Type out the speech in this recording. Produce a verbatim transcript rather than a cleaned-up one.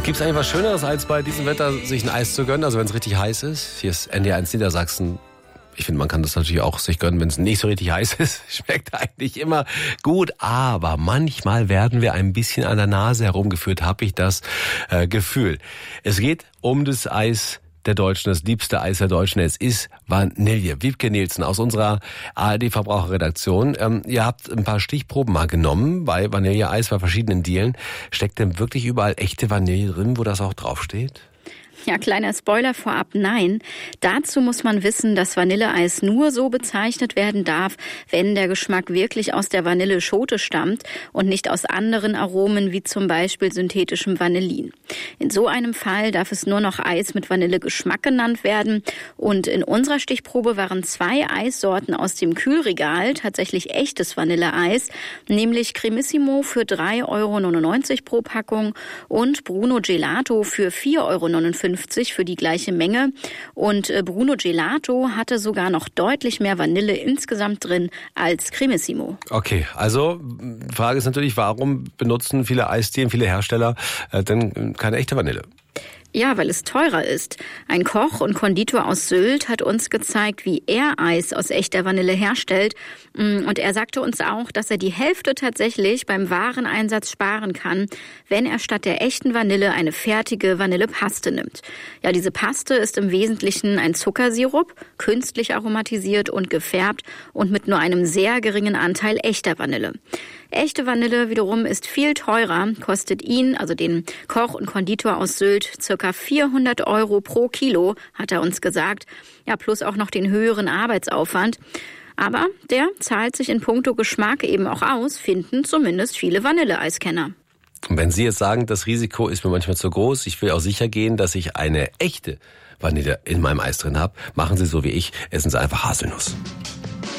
Gibt es eigentlich was Schöneres, als bei diesem Wetter sich ein Eis zu gönnen? Also wenn es richtig heiß ist. Hier ist N D R eins Niedersachsen. Ich finde, man kann das natürlich auch sich gönnen, wenn es nicht so richtig heiß ist. Schmeckt eigentlich immer gut. Aber manchmal werden wir ein bisschen an der Nase herumgeführt, habe ich das äh, Gefühl. Es geht um das Eis der Deutschen, das liebste Eis der Deutschen. Es ist Vanille. Wiebke Nielsen aus unserer A R D-Verbraucherredaktion. Ähm, ihr habt ein paar Stichproben mal genommen bei Vanilleeis, bei verschiedenen Dielen. Steckt denn wirklich überall echte Vanille drin, wo das auch draufsteht? Ja, kleiner Spoiler vorab, nein. Dazu muss man wissen, dass Vanilleeis nur so bezeichnet werden darf, wenn der Geschmack wirklich aus der Vanilleschote stammt und nicht aus anderen Aromen wie zum Beispiel synthetischem Vanillin. In so einem Fall darf es nur noch Eis mit Vanillegeschmack genannt werden. Und in unserer Stichprobe waren zwei Eissorten aus dem Kühlregal tatsächlich echtes Vanilleeis, nämlich Cremissimo für drei Euro neunundneunzig pro Packung und Bruno Gelato für vier Euro neunundfünfzig für die gleiche Menge. Und Bruno Gelato hatte sogar noch deutlich mehr Vanille insgesamt drin als Cremissimo. Okay, also Frage ist natürlich, warum benutzen viele Eisdielen, viele Hersteller äh, denn keine echte Vanille? Ja, weil es teurer ist. Ein Koch und Konditor aus Sylt hat uns gezeigt, wie er Eis aus echter Vanille herstellt. Und er sagte uns auch, dass er die Hälfte tatsächlich beim Wareneinsatz sparen kann, wenn er statt der echten Vanille eine fertige Vanillepaste nimmt. Ja, diese Paste ist im Wesentlichen ein Zuckersirup, künstlich aromatisiert und gefärbt und mit nur einem sehr geringen Anteil echter Vanille. Echte Vanille wiederum ist viel teurer, kostet ihn, also den Koch und Konditor aus Sylt, circa vierhundert Euro pro Kilo, hat er uns gesagt. Ja, plus auch noch den höheren Arbeitsaufwand. Aber der zahlt sich in puncto Geschmack eben auch aus, finden zumindest viele Vanilleeiskenner. Und wenn Sie jetzt sagen, das Risiko ist mir manchmal zu groß, ich will auch sicher gehen, dass ich eine echte Vanille in meinem Eis drin habe, machen Sie so wie ich, essen Sie einfach Haselnuss.